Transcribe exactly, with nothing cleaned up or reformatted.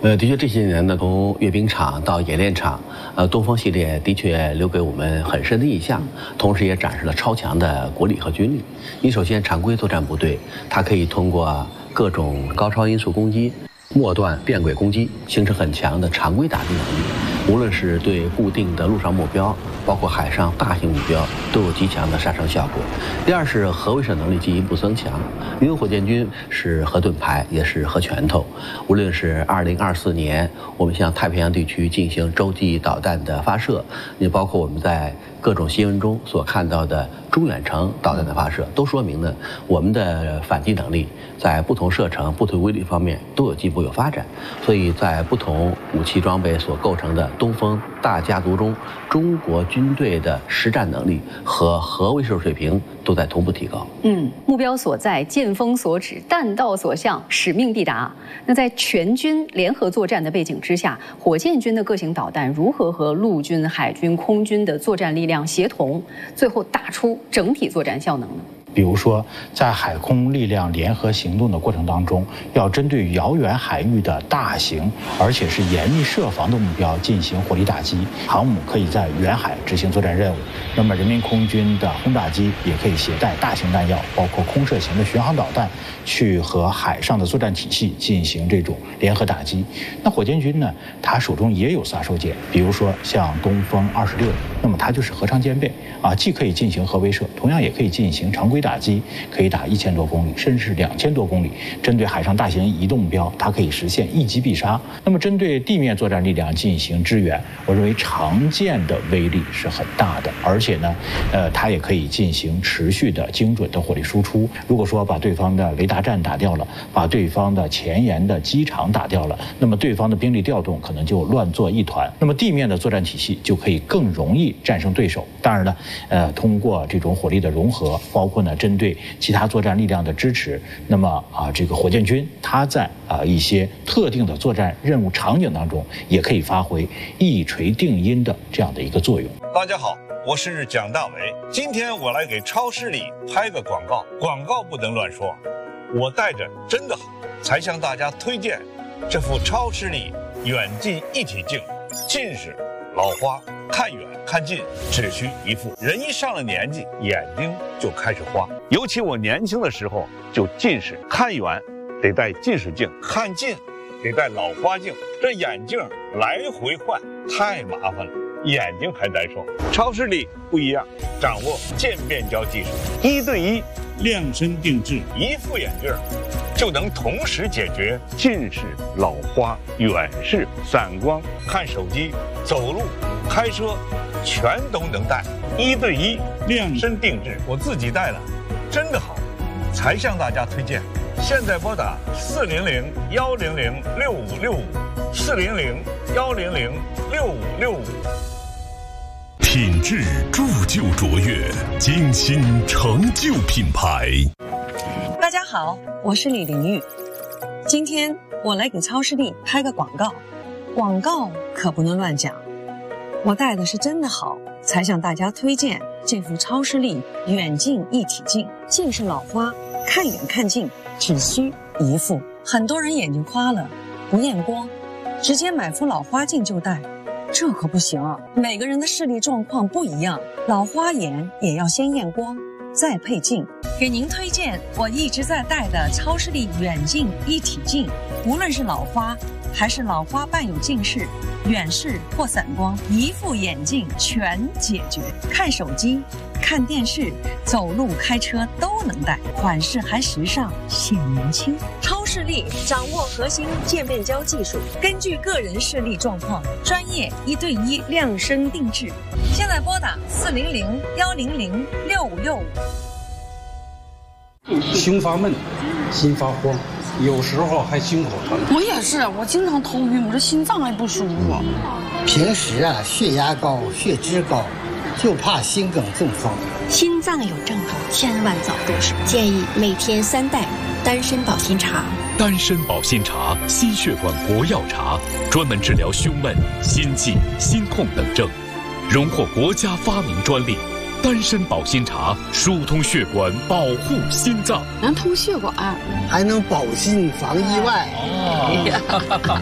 呃，的确这些年呢，从阅兵场到冶炼厂，呃，东风系列的确留给我们很深的印象，同时也展示了超强的国力和军力。你首先常规作战部队，它可以通过各种高超音速攻击、末段变轨攻击，形成很强的常规打击能力。无论是对固定的陆上目标，包括海上大型目标，都有极强的杀伤效果。第二是核威慑能力进一步增强，因为火箭军是核盾牌，也是核拳头。无论是二零二四年我们向太平洋地区进行洲际导弹的发射，也包括我们在各种新闻中所看到的中远程导弹的发射，都说明呢我们的反击能力在不同射程、不同威力方面都有进步、有发展。所以在不同武器装备所构成的东风大家族中，中国军队的实战能力和核威慑水平都在同步提高。 嗯，目标所在，箭锋所指，弹道所向，使命必达。那在全军联合作战的背景之下，火箭军的各型导弹如何和陆军、海军、空军的作战力量协同，最后打出整体作战效能呢？ 比如说，在海空力量联合行动的过程当中，要针对遥远海域的大型而且是严密设防的目标进行火力打击。航母可以在远海执行作战任务，那么人民空军的轰炸机也可以携带大型弹药，包括空射型的巡航导弹，去和海上的作战体系进行这种联合打击。那火箭军呢，它手中也有杀手锏，比如说像东风二十六，那么它就是核常兼备啊，既可以进行核威慑，同样也可以进行常规打击，可以打一千多公里，甚至是两千多公里。针对海上大型移动目标，它可以实现一击必杀。那么针对地面作战力量进行支援，我认为常见的威力是很大的，而且呢，呃，它也可以进行持续的精准的火力输出。如果说把对方的雷达站打掉了，把对方的前沿的机场打掉了，那么对方的兵力调动可能就乱作一团，那么地面的作战体系就可以更容易战胜对手。当然了，呃，通过这种火力的融合，包括呢针对其他作战力量的支持，那么啊，这个火箭军它在啊一些特定的作战任务场景当中，也可以发挥一锤定音的这样的一个作用。 大家好，我是蒋大为，今天我来给超视力拍个广告，广告不能乱说，我带着真的好，才向大家推荐这副超视力远近一体镜，近视、老花、看远看近只需一副。人一上了年纪，眼睛就开始花，尤其我年轻的时候就近视，看远得戴近视镜，看近得戴老花镜，这眼镜来回换太麻烦了，眼睛还难受。超视力不一样，掌握渐变焦技术，一对一量身定制，一副眼镜就能同时解决近视、老花、远视、散光、看手机、走路、开车，全都能戴，一对一量身定制。我自己戴了，真的好，才向大家推荐。现在拨打四零零幺零零六五六五，四零零幺零零六五六五。 品质铸就卓越，精心成就品牌。 大家好，我是李玲玉，今天我来给超视力拍个广告，广告可不能乱讲。我带的是真的好，才向大家推荐这副超视力远近一体镜，近视老花，看远看近只需一副。很多人眼睛花了不验光，直接买副老花镜就戴，这可不行啊！每个人的视力状况不一样，老花眼也要先验光再配镜。给您推荐我一直在戴的超视力远近一体镜，无论是老花还是老花伴有近视、远视或散光，一副眼镜全解决。看手机、看电视、走路、开车都能戴，款式还时尚显年轻。超视力掌握核心渐变焦技术，根据个人视力状况，专业一对一量身定制。现在拨打四零零幺零零六五六五。 胸发闷，心发慌，有时候还心口疼。 我也是，我经常头晕，我这心脏还不舒服。 平时啊，血压高，血脂高，就怕心梗中风。 心脏有症状，千万早入手。建议每天三袋丹参保心茶。 丹参保心茶，心血管国药茶，专门治疗胸闷、心悸、心痛等症，荣获国家发明专利。丹参保心茶疏通血管，保护心脏， 能通血管， 还能保心防意外。 哦